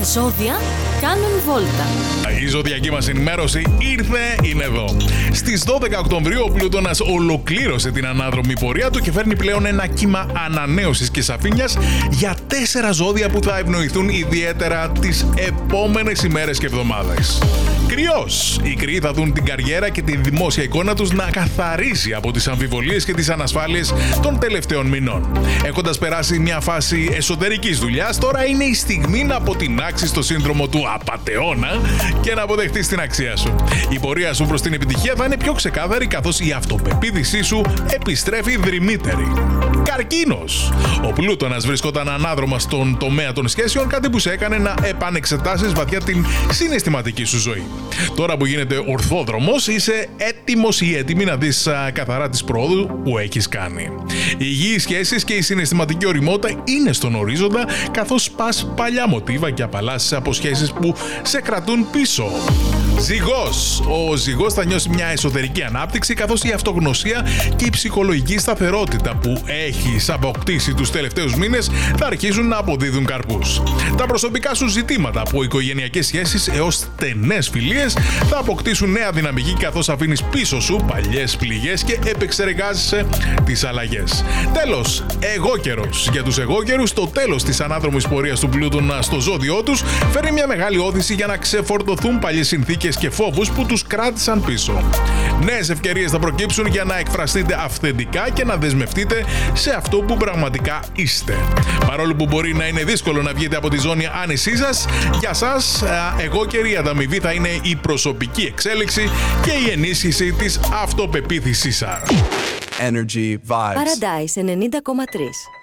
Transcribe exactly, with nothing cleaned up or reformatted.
Ζώδια κάνουν βόλτα. Η ζωδιακή μας ενημέρωση ήρθε, είναι εδώ. Στις δώδεκα Οκτωβρίου ο Πλούτονας ολοκλήρωσε την ανάδρομη πορεία του και φέρνει πλέον ένα κύμα ανανέωσης και σαφήνειας για τέσσερα ζώδια που θα ευνοηθούν ιδιαίτερα τις επόμενες ημέρες και εβδομάδες. Κρυός. Οι Κρυοί θα δουν την καριέρα και τη δημόσια εικόνα τους να καθαρίζει από τις αμφιβολίες και τις ανασφάλειες των τελευταίων μηνών. Έχοντας περάσει μια φάση εσωτερικής δουλειάς, τώρα είναι η στιγμή να αποτινάξεις το σύνδρομο του απατεώνα και να αποδεχτείς την αξία σου. Η πορεία σου προς την επιτυχία θα είναι πιο ξεκάθαρη, καθώς η αυτοπεποίθησή σου επιστρέφει δρυμύτερη. Καρκίνος. Ο Πλούτονας βρισκόταν ανάδρομα στον τομέα των σχέσεων, κάτι που σε έκανε να επανεξετάσεις βαθιά την συναισθηματική σου ζωή. Τώρα που γίνεται ορθόδρομος, είσαι έτοιμος ή έτοιμη να δεις α, καθαρά τις πρόοδου που έχεις κάνει. Οι υγιείς σχέσεις και η συναισθηματική ωριμότητα είναι στον ορίζοντα, καθώς σπάς παλιά μοτίβα και απαλλάσσεις από σχέσεις που σε κρατούν πίσω. Ζυγός. Ο Ζυγός θα νιώσει μια εσωτερική ανάπτυξη, καθώς η αυτογνωσία και η ψυχολογική σταθερότητα που έχεις αποκτήσει τους τελευταίους μήνες θα αρχίζουν να αποδίδουν καρπούς. Τα προσωπικά σου ζητήματα, από οικογενειακές σχέσεις έως στενές φιλίες, θα αποκτήσουν νέα δυναμική, καθώς αφήνεις πίσω σου παλιές πληγές και επεξεργάζεσαι τις αλλαγές. Τέλος, εγώκερος. Για τους εγώκερους, το τέλος της ανάδρομης πορείας του Πλούτονα στο ζώδιό τους φέρνει μια μεγάλη όθηση για να ξεφορτωθούν παλιές συνθήκες και φόβους που τους κράτησαν πίσω. Νέες ευκαιρίες θα προκύψουν για να εκφραστείτε αυθεντικά και να δεσμευτείτε σε αυτό που πραγματικά είστε. Παρόλο που μπορεί να είναι δύσκολο να βγείτε από τη ζώνη άνεσή σας, για σας, εγώκερη, η ανταμοιβή θα είναι η προσωπική εξέλιξη και η ενίσχυση της αυτοπεποίθησης σας. Energy Vibes. Paradise ενενήντα κόμμα τρία.